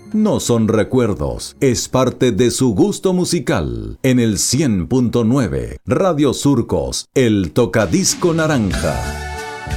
no son recuerdos, es parte de su gusto musical. En el 100.9, Radio Surcos, el tocadisco naranja.